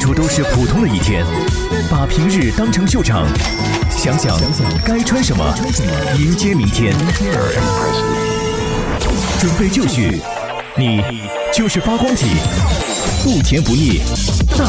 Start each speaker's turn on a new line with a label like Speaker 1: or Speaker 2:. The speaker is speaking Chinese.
Speaker 1: 处都是普通的一天，把平日当成秀场，想想该穿什么，迎接明天。准备就绪，你就是发光体，不甜不腻。